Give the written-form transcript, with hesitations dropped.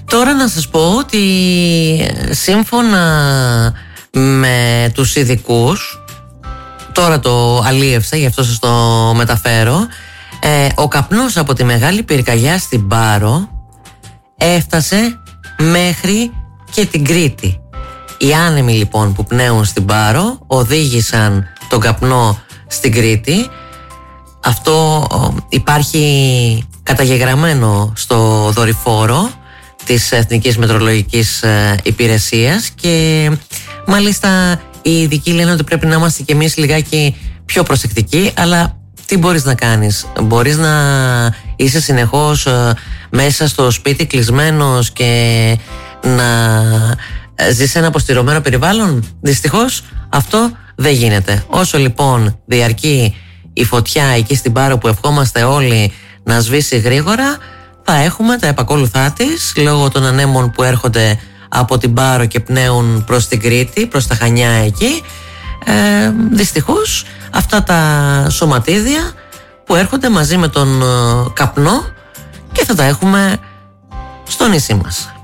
Τώρα να σας πω ότι σύμφωνα με τους ειδικούς, τώρα το αλίευσα, γι' αυτό σας το μεταφέρω, ο καπνός από τη Μεγάλη Πυρκαγιά στην Πάρο έφτασε μέχρι και την Κρήτη. Οι άνεμοι λοιπόν που πνέουν στην Πάρο οδήγησαν τον καπνό στην Κρήτη. Αυτό υπάρχει καταγεγραμμένο στο δορυφόρο της Εθνικής Μετρολογικής Υπηρεσίας και μάλιστα οι ειδικοί λένε ότι πρέπει να είμαστε κι εμείς λιγάκι πιο προσεκτικοί, αλλά τι μπορείς να κάνεις? Μπορείς να είσαι συνεχώς μέσα στο σπίτι κλεισμένος και να ζεις σε ένα αποστηρωμένο περιβάλλον? Δυστυχώς αυτό δεν γίνεται. Όσο λοιπόν διαρκεί η φωτιά εκεί στην Πάρο, που ευχόμαστε όλοι να σβήσει γρήγορα, θα έχουμε τα επακόλουθά της λόγω των ανέμων που έρχονται από την Πάρο και πνέουν προς την Κρήτη, προς τα Χανιά εκεί. Δυστυχώς αυτά τα σωματίδια που έρχονται μαζί με τον καπνό και θα τα έχουμε στο νησί μας.